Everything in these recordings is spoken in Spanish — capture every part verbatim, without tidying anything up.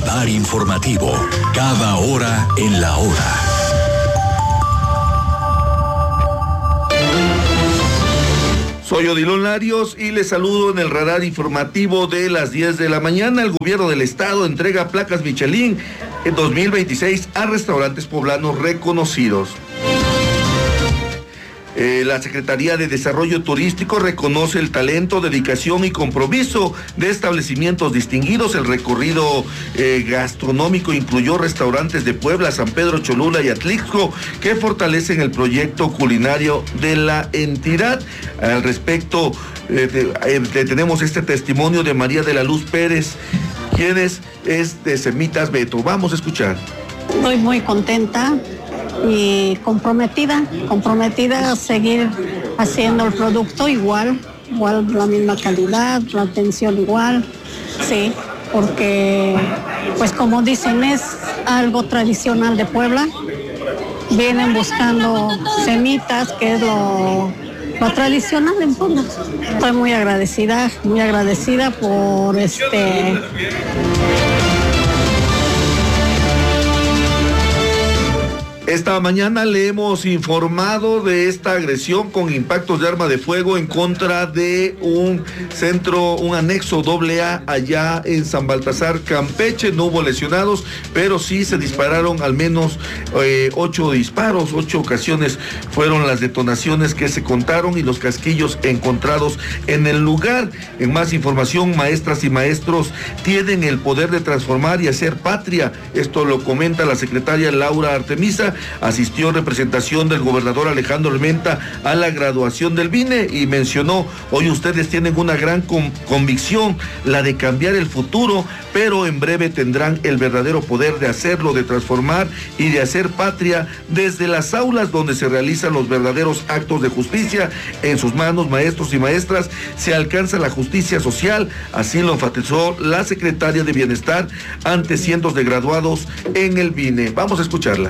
Radar informativo. Cada hora en la hora. Soy Odilon Larios y les saludo en el radar informativo de las diez de la mañana. El gobierno del estado entrega placas Michelin en dos mil veintiséis a restaurantes poblanos reconocidos. Eh, la Secretaría de Desarrollo Turístico reconoce el talento, dedicación y compromiso de establecimientos distinguidos. El recorrido eh, gastronómico incluyó restaurantes de Puebla, San Pedro Cholula y Atlixco que fortalecen el proyecto culinario de la entidad. Al respecto, eh, de, eh, tenemos este testimonio de María de la Luz Pérez, quien es, es de Semitas Beto. Vamos a escuchar. Estoy muy contenta y comprometida, comprometida a seguir haciendo el producto igual, igual la misma calidad, la atención igual, sí, porque pues como dicen es algo tradicional de Puebla, vienen buscando semitas, que es lo, lo tradicional en Puebla. Estoy muy agradecida, muy agradecida por este... Esta mañana le hemos informado de esta agresión con impactos de arma de fuego en contra de un centro, un anexo doble A allá en San Baltasar, Campeche. No hubo lesionados, pero sí se dispararon al menos eh, ocho disparos, ocho ocasiones fueron las detonaciones que se contaron y los casquillos encontrados en el lugar. En más información, maestras y maestros tienen el poder de transformar y hacer patria. Esto lo comenta la secretaria Laura Artemisa. Asistió en representación del gobernador Alejandro Armenta a la graduación del B I N E y mencionó: hoy ustedes tienen una gran con, convicción, la de cambiar el futuro, pero en breve tendrán el verdadero poder de hacerlo, de transformar y de hacer patria desde las aulas donde se realizan los verdaderos actos de justicia. En sus manos, maestros y maestras, se alcanza la justicia social. Así lo enfatizó la secretaria de Bienestar ante cientos de graduados en el B I N E. Vamos a escucharla.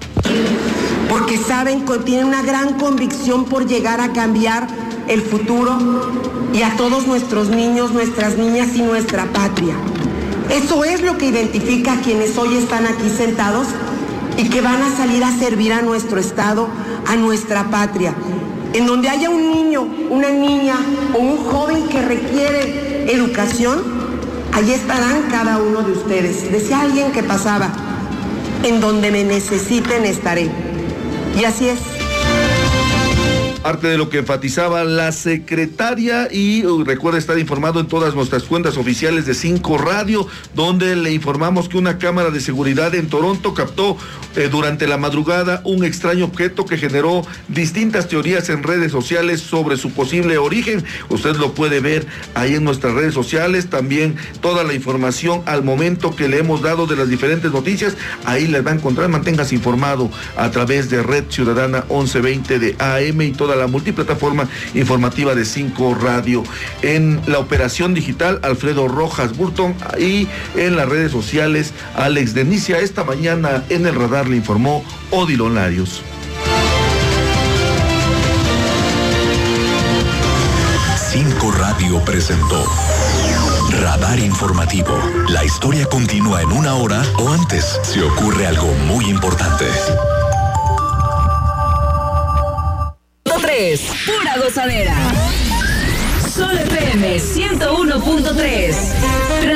Porque saben que tienen una gran convicción por llegar a cambiar el futuro y a todos nuestros niños, nuestras niñas y nuestra patria. Eso es lo que identifica a quienes hoy están aquí sentados y que van a salir a servir a nuestro estado, a nuestra patria. En donde haya un niño, una niña o un joven que requiere educación, allí estarán cada uno de ustedes. Decía alguien que pasaba: en donde me necesiten estaré. Y así es. Parte de lo que enfatizaba la secretaria, y uh, recuerda estar informado en todas nuestras cuentas oficiales de Cinco Radio, donde le informamos que una cámara de seguridad en Toronto captó eh, durante la madrugada un extraño objeto que generó distintas teorías en redes sociales sobre su posible origen. Usted lo puede ver ahí en nuestras redes sociales, también toda la información al momento que le hemos dado de las diferentes noticias, ahí les va a encontrar. Manténgase informado a través de Red Ciudadana once veinte de A M y toda la multiplataforma informativa de Cinco Radio. En la operación digital, Alfredo Rojas Burton, y en las redes sociales, Alex Denicia. Esta mañana en el radar le informó Odilon Larios. Cinco Radio presentó Radar Informativo. La historia continúa en una hora o antes si ocurre algo muy importante. Pura gozadera. Sol F M ciento uno punto tres.